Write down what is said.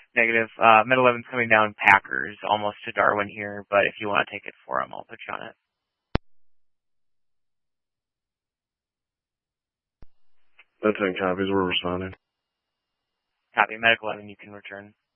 Negative. Med 11's coming down Packers, almost to Darwin here, but if you want to take it for him, I'll put you on it. That's 10 copies. We're responding. Copy. Medical 11, you can return.